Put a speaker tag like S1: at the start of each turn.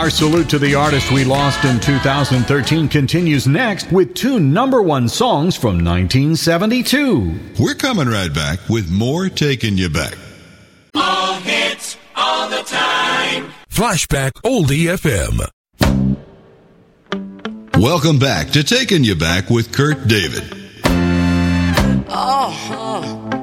S1: Our salute to the artist we lost in 2013 continues next with two #1 songs from 1972.
S2: We're coming right back with more Taking You Back.
S3: All hits, all the time.
S4: Flashback Oldie FM.
S2: Welcome back to Taking You Back with Kurt David.
S5: Oh.